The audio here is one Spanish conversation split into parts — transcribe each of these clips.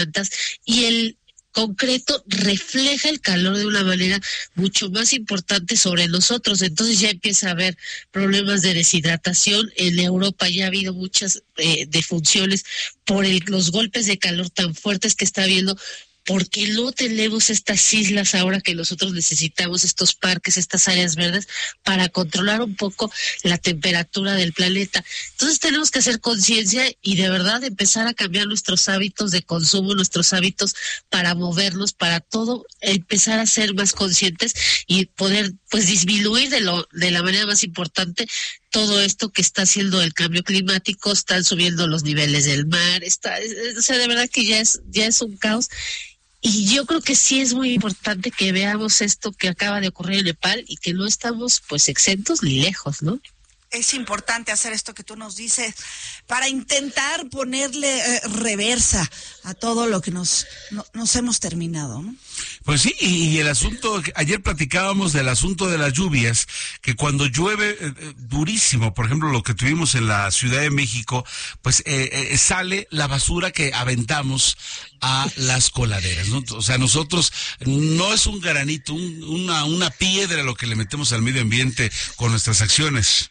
y el concreto refleja el calor de una manera mucho más importante sobre nosotros. Entonces ya empieza a haber problemas de deshidratación. En Europa ya ha habido muchas defunciones por los golpes de calor tan fuertes que está habiendo, porque no tenemos estas islas ahora que nosotros necesitamos, estos parques, estas áreas verdes, para controlar un poco la temperatura del planeta. Entonces tenemos que hacer conciencia y de verdad empezar a cambiar nuestros hábitos de consumo, nuestros hábitos para movernos, para todo, empezar a ser más conscientes y poder pues disminuir de la manera más importante todo esto que está haciendo el cambio climático. Están subiendo los niveles del mar, o sea, de verdad que ya es un caos. Y yo creo que sí es muy importante que veamos esto que acaba de ocurrir en Nepal y que no estamos pues exentos ni lejos, ¿no? Es importante hacer esto que tú nos dices para intentar ponerle reversa a todo lo que nos hemos terminado, ¿no? Pues sí, y el asunto, ayer platicábamos del asunto de las lluvias, que cuando llueve durísimo, por ejemplo, lo que tuvimos en la Ciudad de México, pues sale la basura que aventamos a las coladeras, ¿no? O sea, nosotros no es un granito, una piedra lo que le metemos al medio ambiente con nuestras acciones.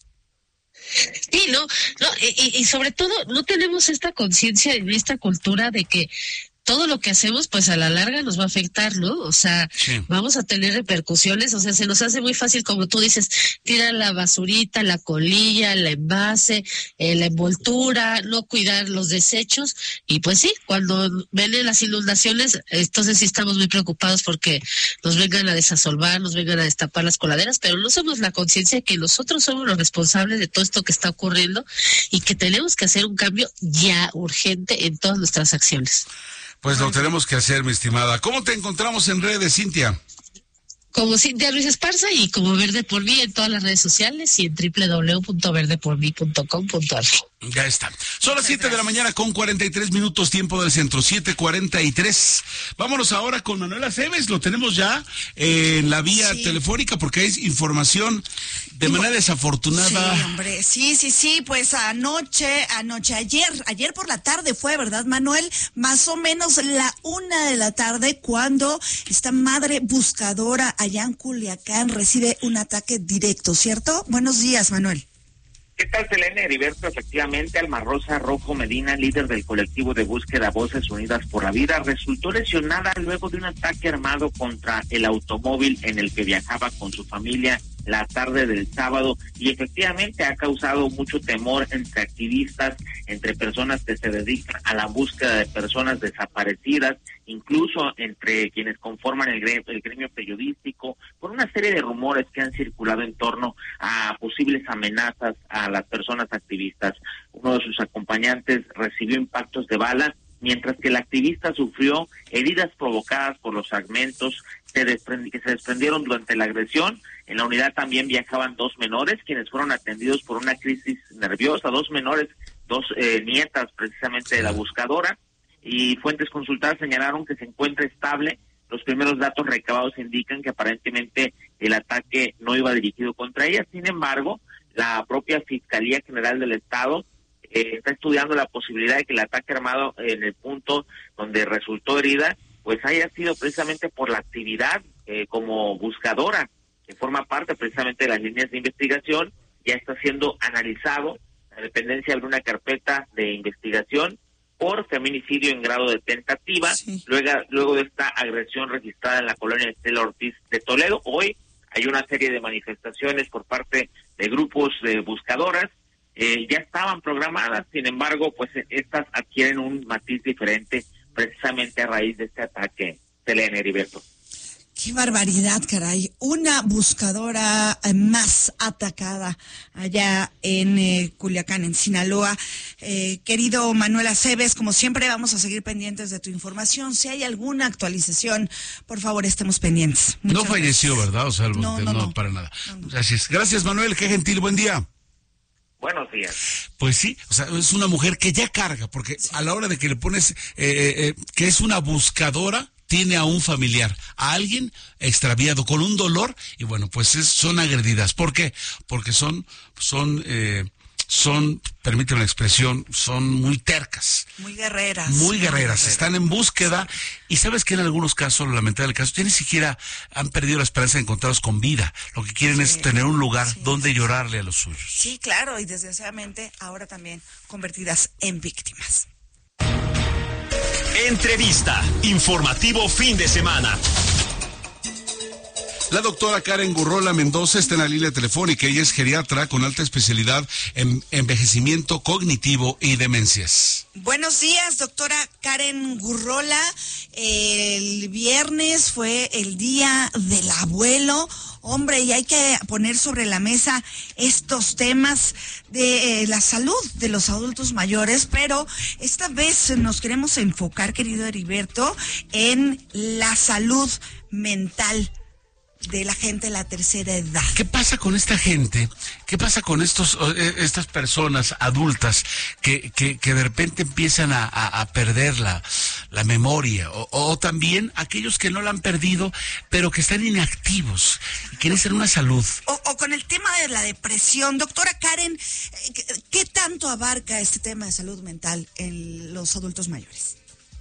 Sí, y sobre todo no tenemos esta conciencia en esta cultura de que todo lo que hacemos, pues a la larga nos va a afectar, ¿no? O sea, sí, vamos a tener repercusiones. O sea, se nos hace muy fácil, como tú dices, tirar la basurita, la colilla, el envase, la envoltura, no cuidar los desechos. Y pues sí, cuando vienen las inundaciones, entonces sí estamos muy preocupados porque nos vengan a desasolvar, nos vengan a destapar las coladeras, pero no somos la conciencia de que nosotros somos los responsables de todo esto que está ocurriendo y que tenemos que hacer un cambio ya urgente en todas nuestras acciones. Pues lo tenemos que hacer, mi estimada. ¿Cómo te encontramos en redes, Cintia? Como Cintia Ruiz Esparza y como Verde por Mí en todas las redes sociales y en www.verdepormi.com.ar. Ya está. Son las 7 de la mañana con 43 minutos, tiempo del centro, 7:43. Vámonos ahora con Manuel Aceves, lo tenemos ya en la vía telefónica porque hay información de manera desafortunada. Sí, hombre, sí, pues ayer por la tarde fue, ¿verdad, Manuel? Más o menos la 1 de la tarde cuando esta madre buscadora allá en Culiacán recibe un ataque directo, ¿cierto? Buenos días, Manuel. ¿Qué tal, Selene? Heriberto, efectivamente, Alma Rosa Rojo Medina, líder del colectivo de búsqueda Voces Unidas por la Vida, resultó lesionada luego de un ataque armado contra el automóvil en el que viajaba con su familia la tarde del sábado, y efectivamente ha causado mucho temor entre activistas, entre personas que se dedican a la búsqueda de personas desaparecidas, incluso entre quienes conforman el gremio periodístico, por una serie de rumores que han circulado en torno a posibles amenazas a las personas activistas. Uno de sus acompañantes recibió impactos de bala, mientras que el activista sufrió heridas provocadas por los fragmentos que se desprendieron durante la agresión. En la unidad también viajaban 2 menores, quienes fueron atendidos por una crisis nerviosa, 2 menores, 2 nietas precisamente de la buscadora, y fuentes consultadas señalaron que se encuentra estable. Los primeros datos recabados indican que aparentemente el ataque no iba dirigido contra ella. Sin embargo, la propia Fiscalía General del Estado está estudiando la posibilidad de que el ataque armado en el punto donde resultó herida pues haya sido precisamente por la actividad como buscadora, que forma parte precisamente de las líneas de investigación. Ya está siendo analizado. La dependencia abrió una carpeta de investigación por feminicidio en grado de tentativa, luego de esta agresión registrada en la colonia Estela Ortiz de Toledo. Hoy hay una serie de manifestaciones por parte de grupos de buscadoras. Ya estaban programadas, sin embargo, pues estas adquieren un matiz diferente precisamente a raíz de este ataque, Selene, Heriberto. ¡Qué barbaridad, caray! Una buscadora más atacada allá en Culiacán, en Sinaloa. Querido Manuel Aceves, como siempre vamos a seguir pendientes de tu información. Si hay alguna actualización, por favor, estemos pendientes. No falleció, ¿verdad? O sea, no, para nada. No. Gracias, Manuel, qué gentil, buen día. Buenos días. Pues sí, o sea, es una mujer que ya carga, porque a la hora de que le pones que es una buscadora, tiene a un familiar, a alguien extraviado con un dolor, y bueno, pues son agredidas. ¿Por qué? Porque son son, permíteme la expresión, son muy tercas. Muy guerreras. Muy guerreras, están en búsqueda y sabes que en algunos casos, lo lamentable del caso, ya ni siquiera han perdido la esperanza de encontrarlos con vida. Lo que quieren es tener un lugar donde llorarle a los suyos. Sí, claro, y desgraciadamente ahora también convertidas en víctimas. Entrevista, informativo fin de semana. La doctora Karen Gurrola Mendoza está en la línea telefónica. Ella es geriatra con alta especialidad en envejecimiento cognitivo y demencias. Buenos días, doctora Karen Gurrola. El viernes fue el Día del Abuelo. Hombre, y hay que poner sobre la mesa estos temas de la salud de los adultos mayores, pero esta vez nos queremos enfocar, querido Heriberto, en la salud mental de la gente de la tercera edad. ¿Qué pasa con esta gente? ¿Qué pasa con estas personas adultas que de repente empiezan a perder la memoria? O también aquellos que no la han perdido, pero que están inactivos y quieren ser una salud. O con el tema de la depresión. Doctora Karen, ¿qué tanto abarca este tema de salud mental en los adultos mayores?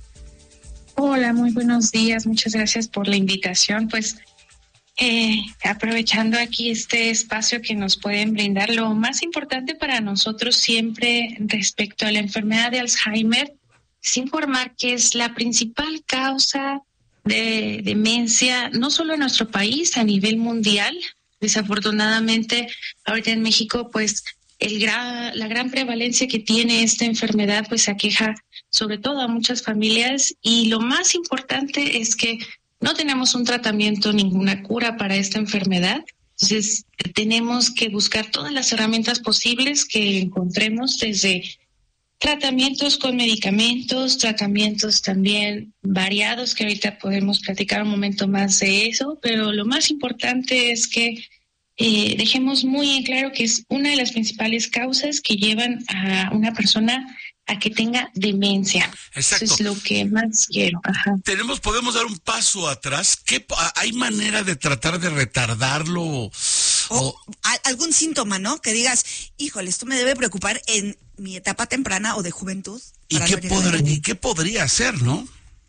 Hola, muy buenos días. Muchas gracias por la invitación. Pues aprovechando aquí este espacio que nos pueden brindar, lo más importante para nosotros siempre respecto a la enfermedad de Alzheimer es informar que es la principal causa de demencia, no solo en nuestro país, a nivel mundial. Desafortunadamente, ahorita en México, pues la gran prevalencia que tiene esta enfermedad, pues aqueja sobre todo a muchas familias, y lo más importante es que no tenemos un tratamiento, ninguna cura para esta enfermedad. Entonces, tenemos que buscar todas las herramientas posibles que encontremos, desde tratamientos con medicamentos, tratamientos también variados, que ahorita podemos platicar un momento más de eso, pero lo más importante es que dejemos muy en claro que es una de las principales causas que llevan a una persona a que tenga demencia. Exacto. Eso es lo que más quiero. Ajá. Podemos dar un paso atrás. ¿Hay manera de tratar de retardarlo? O algún síntoma, ¿no? Que digas, híjole, esto me debe preocupar en mi etapa temprana o de juventud. ¿Y qué podría hacer, no?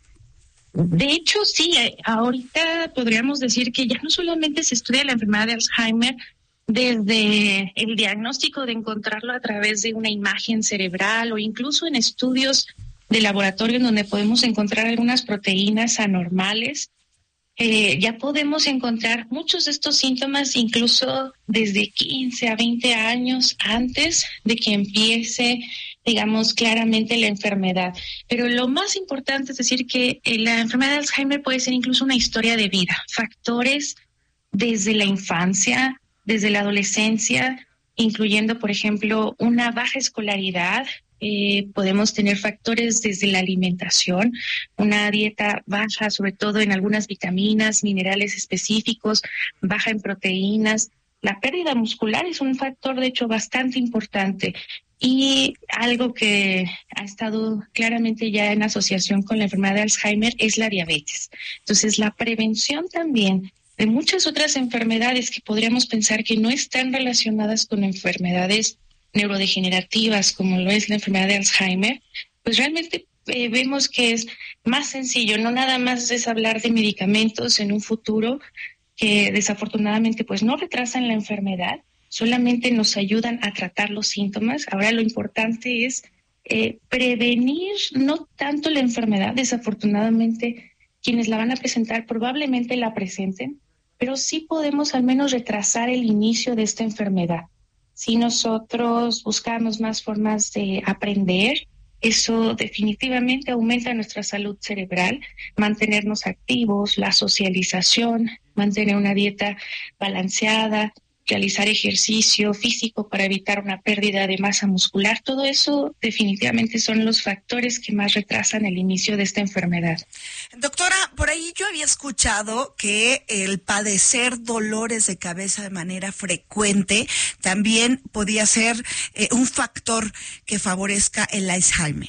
De hecho, sí, ahorita podríamos decir que ya no solamente se estudia la enfermedad de Alzheimer desde el diagnóstico de encontrarlo a través de una imagen cerebral, o incluso en estudios de laboratorio en donde podemos encontrar algunas proteínas anormales. Ya podemos encontrar muchos de estos síntomas incluso desde 15 a 20 años antes de que empiece, digamos, claramente la enfermedad. Pero lo más importante es decir que la enfermedad de Alzheimer puede ser incluso una historia de vida, factores desde la infancia, desde la adolescencia, incluyendo, por ejemplo, una baja escolaridad. Podemos tener factores desde la alimentación, una dieta baja, sobre todo en algunas vitaminas, minerales específicos, baja en proteínas. La pérdida muscular es un factor, de hecho, bastante importante. Y algo que ha estado claramente ya en asociación con la enfermedad de Alzheimer es la diabetes. Entonces, la prevención también de muchas otras enfermedades que podríamos pensar que no están relacionadas con enfermedades neurodegenerativas, como lo es la enfermedad de Alzheimer, pues realmente vemos que es más sencillo. No nada más es hablar de medicamentos en un futuro que desafortunadamente pues no retrasan la enfermedad, solamente nos ayudan a tratar los síntomas. Ahora lo importante es prevenir no tanto la enfermedad. Desafortunadamente quienes la van a presentar probablemente la presenten, pero sí podemos al menos retrasar el inicio de esta enfermedad. Si nosotros buscamos más formas de aprender, eso definitivamente aumenta nuestra salud cerebral, mantenernos activos, la socialización, mantener una dieta balanceada, realizar ejercicio físico para evitar una pérdida de masa muscular. Todo eso definitivamente son los factores que más retrasan el inicio de esta enfermedad. Doctora, por ahí yo había escuchado que el padecer dolores de cabeza de manera frecuente también podía ser un factor que favorezca el Alzheimer.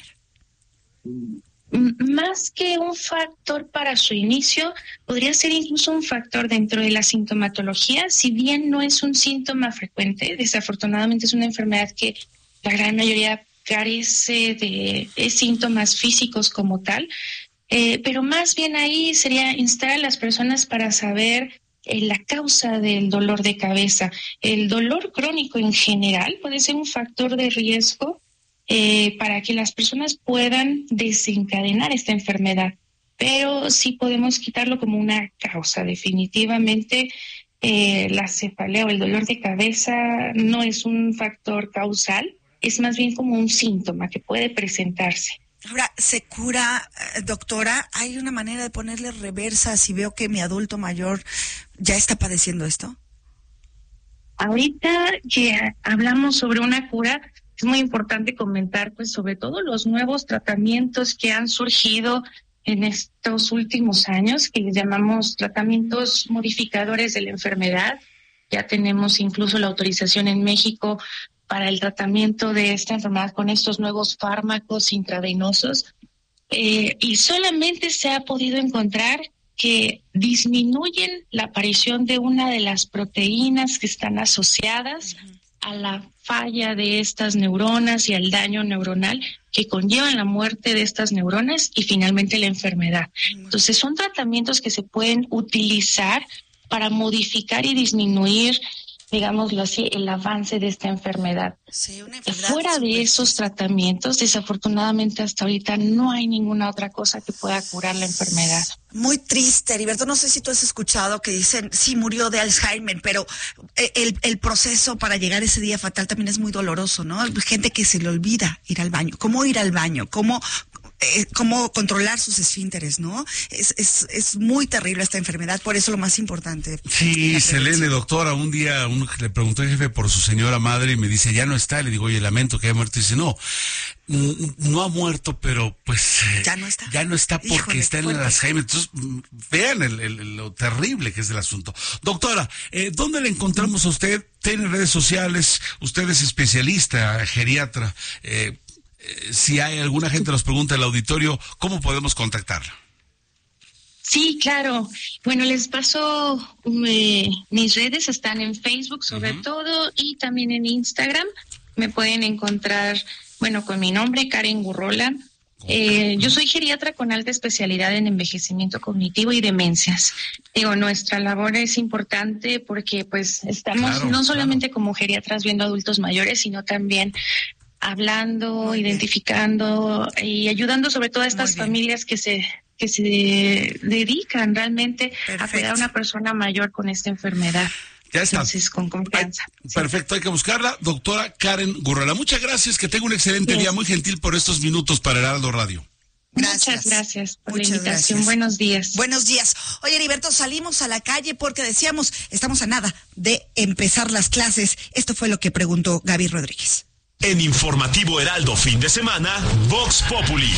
Más que un factor para su inicio, podría ser incluso un factor dentro de la sintomatología. Si bien no es un síntoma frecuente, desafortunadamente es una enfermedad que la gran mayoría carece de síntomas físicos como tal, pero más bien ahí sería instar a las personas para saber la causa del dolor de cabeza. El dolor crónico en general puede ser un factor de riesgo para que las personas puedan desencadenar esta enfermedad, pero sí podemos quitarlo como una causa. Definitivamente la cefalea o el dolor de cabeza no es un factor causal, es más bien como un síntoma que puede presentarse. Ahora, ¿se cura, doctora? ¿Hay una manera de ponerle reversa si veo que mi adulto mayor ya está padeciendo esto? Ahorita que hablamos sobre una cura, es muy importante comentar pues sobre todo los nuevos tratamientos que han surgido en estos últimos años, que les llamamos tratamientos modificadores de la enfermedad. Ya tenemos incluso la autorización en México para el tratamiento de esta enfermedad con estos nuevos fármacos intravenosos, y solamente se ha podido encontrar que disminuyen la aparición de una de las proteínas que están asociadas a la falla de estas neuronas y al daño neuronal que conllevan la muerte de estas neuronas y finalmente la enfermedad. Entonces son tratamientos que se pueden utilizar para modificar y disminuir, digámoslo así, el avance de esta enfermedad. Sí, una enfermedad Fuera de esos tratamientos, desafortunadamente hasta ahorita no hay ninguna otra cosa que pueda curar la enfermedad. Muy triste, Heriberto. No sé si tú has escuchado que dicen, sí, murió de Alzheimer, pero el proceso para llegar a ese día fatal también es muy doloroso, ¿no? Hay gente que se le olvida ir al baño. ¿Cómo ir al baño? ¿Cómo controlar sus esfínteres, ¿no? Es muy terrible esta enfermedad, por eso lo más importante. Sí, Selene, doctora, un día le preguntó al jefe por su señora madre y me dice, ya no está. Le digo, oye, lamento que haya muerto. Y dice, no ha muerto, pero pues ya no está. Ya no está porque Híjole, está en el Alzheimer. Entonces, vean lo terrible que es el asunto. Doctora, ¿dónde le encontramos a usted? ¿Tiene redes sociales? Usted es especialista, geriatra. Si hay alguna gente nos pregunta en el auditorio, ¿cómo podemos contactarla? Sí, claro. Bueno, les paso mis redes, están en Facebook sobre todo y también en Instagram. Me pueden encontrar, bueno, con mi nombre, Karen Gurrola. Yo soy geriatra con alta especialidad en envejecimiento cognitivo y demencias. Digo, nuestra labor es importante porque pues estamos no solamente como geriatras viendo adultos mayores, sino también hablando, identificando y ayudando sobre todo a estas familias que se dedican realmente a cuidar a una persona mayor con esta enfermedad. Ya está. Entonces, con confianza. Perfecto, hay que buscarla. Doctora Karen Gurrola, muchas gracias, que tenga un excelente día, muy gentil por estos minutos para Heraldo Radio. Gracias. Muchas gracias por la invitación. Gracias. Buenos días. Buenos días. Oye, Heriberto, salimos a la calle porque decíamos, estamos a nada de empezar las clases. Esto fue lo que preguntó Gaby Rodríguez. En Informativo Heraldo fin de semana, Vox Populi.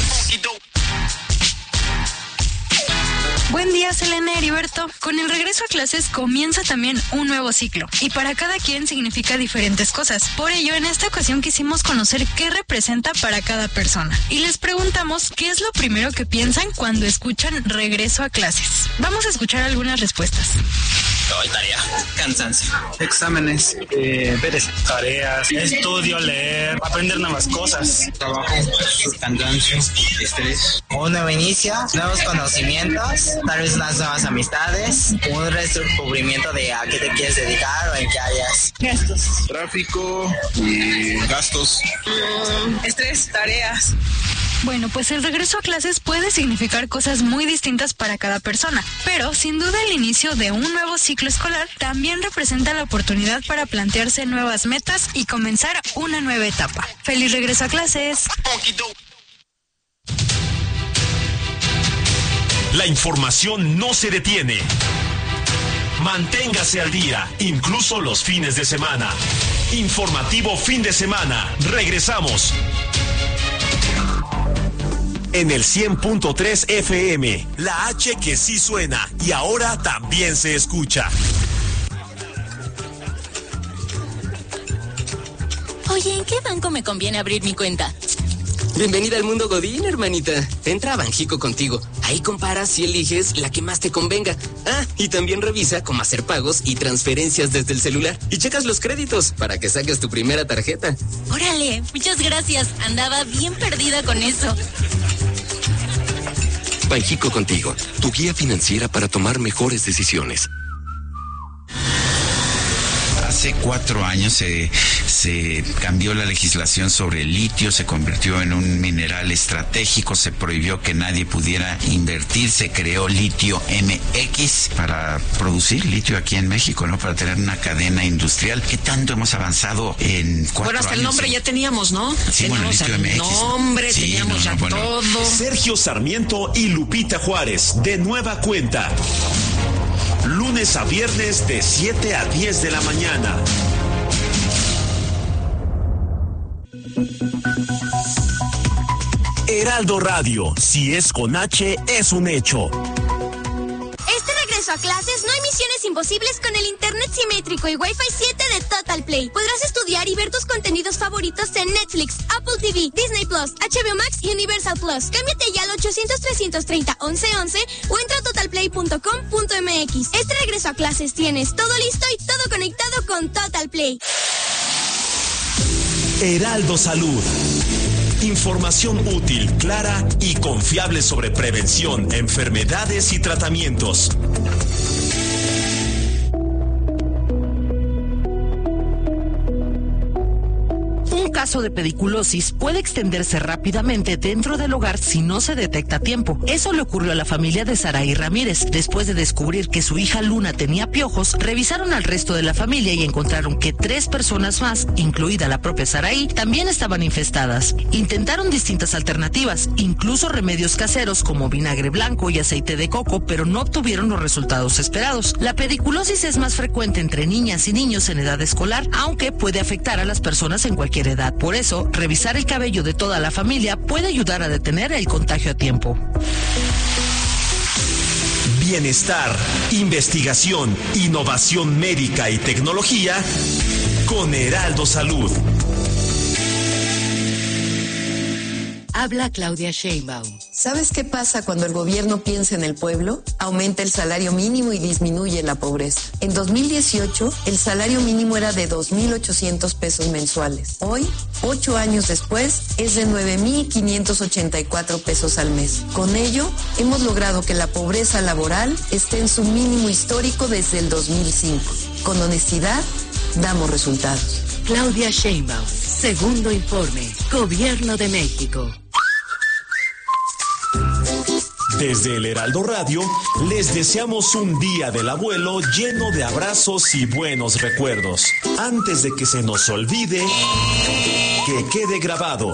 Buen día, Selene, Heriberto. Con el regreso a clases comienza también un nuevo ciclo y para cada quien significa diferentes cosas. Por ello, en esta ocasión quisimos conocer qué representa para cada persona y les preguntamos qué es lo primero que piensan cuando escuchan regreso a clases. Vamos a escuchar algunas respuestas. Tarea, cansancio, exámenes, tareas, estudio, leer, aprender nuevas cosas, trabajo, cansancio, estrés. Un nuevo inicio, nuevos conocimientos, tal vez unas nuevas amistades, un redescubrimiento de a qué te quieres dedicar o en qué áreas. Gastos. Tráfico y gastos. Estrés, tareas. Bueno, pues el regreso a clases puede significar cosas muy distintas para cada persona, pero sin duda el inicio de un nuevo ciclo escolar también representa la oportunidad para plantearse nuevas metas y comenzar una nueva etapa. ¡Feliz regreso a clases! La información no se detiene. Manténgase al día, incluso los fines de semana. Informativo fin de semana. Regresamos. En el 100.3 FM, la H que sí suena y ahora también se escucha. Oye, ¿en qué banco me conviene abrir mi cuenta? Bienvenida al mundo Godín, hermanita. Entra a Banjico Contigo. Ahí comparas y eliges la que más te convenga. Ah, y también revisa cómo hacer pagos y transferencias desde el celular. Y checas los créditos para que saques tu primera tarjeta. Órale, muchas gracias. Andaba bien perdida con eso. Banjico Contigo, tu guía financiera para tomar mejores decisiones. Hace 4 años se cambió la legislación sobre el litio, se convirtió en un mineral estratégico, se prohibió que nadie pudiera invertir, se creó Litio MX para producir litio aquí en México, ¿no? Para tener una cadena industrial. ¿Qué tanto hemos avanzado en 4 años? Bueno, hasta el nombre ya teníamos, ¿no? Sí, teníamos bueno, Litio MX. Nombre, sí, teníamos todo. Sergio Sarmiento y Lupita Juárez, de nueva cuenta. Lunes a viernes de 7 a 10 de la mañana. Heraldo Radio, si es con H, es un hecho. A clases, no hay misiones imposibles con el internet simétrico y Wi-Fi 7 de Total Play. Podrás estudiar y ver tus contenidos favoritos en Netflix, Apple TV, Disney Plus, HBO Max y Universal Plus. Cámbiate ya al 800-330-1111 o entra a totalplay.com.mx. Este regreso a clases tienes todo listo y todo conectado con Total Play. Heraldo Salud. Información útil, clara y confiable sobre prevención, enfermedades y tratamientos. Un caso de pediculosis puede extenderse rápidamente dentro del hogar si no se detecta a tiempo. Eso le ocurrió a la familia de Saraí Ramírez. Después de descubrir que su hija Luna tenía piojos, revisaron al resto de la familia y encontraron que 3 personas más, incluida la propia Saraí, también estaban infestadas. Intentaron distintas alternativas, incluso remedios caseros como vinagre blanco y aceite de coco, pero no obtuvieron los resultados esperados. La pediculosis es más frecuente entre niñas y niños en edad escolar, aunque puede afectar a las personas en cualquier edad. Por eso, revisar el cabello de toda la familia puede ayudar a detener el contagio a tiempo. Bienestar, investigación, innovación médica y tecnología con Heraldo Salud. Habla Claudia Sheinbaum. ¿Sabes qué pasa cuando el gobierno piensa en el pueblo? Aumenta el salario mínimo y disminuye la pobreza. En 2018, el salario mínimo era de 2,800 pesos mensuales. Hoy, 8 años después, es de 9,584 pesos al mes. Con ello, hemos logrado que la pobreza laboral esté en su mínimo histórico desde el 2005. Con honestidad, damos resultados. Claudia Sheinbaum, segundo informe, Gobierno de México. Desde el Heraldo Radio, les deseamos un día del abuelo lleno de abrazos y buenos recuerdos. Antes de que se nos olvide, que quede grabado.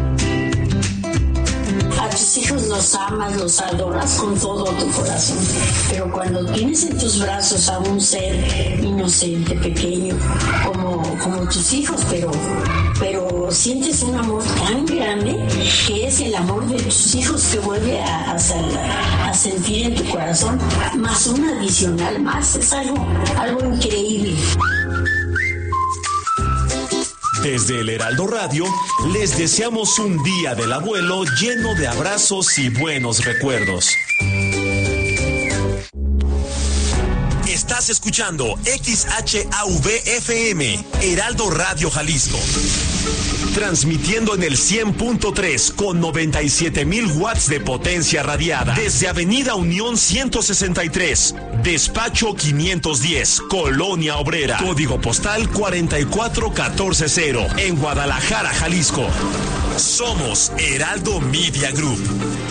A tus hijos los amas, los adoras con todo tu corazón. Pero cuando tienes en tus brazos a un ser inocente, pequeño, como tus hijos, pero sientes un amor tan grande que es el amor de tus hijos que vuelve a sentir en tu corazón, más un adicional más. Es algo increíble. Desde el Heraldo Radio, les deseamos un día del abuelo lleno de abrazos y buenos recuerdos. Estás escuchando XHAVFM, Heraldo Radio Jalisco. Transmitiendo en el 100.3 con 97,000 watts de potencia radiada. Desde Avenida Unión 163, Despacho 510, Colonia Obrera. Código postal 44140, en Guadalajara, Jalisco. Somos Heraldo Media Group.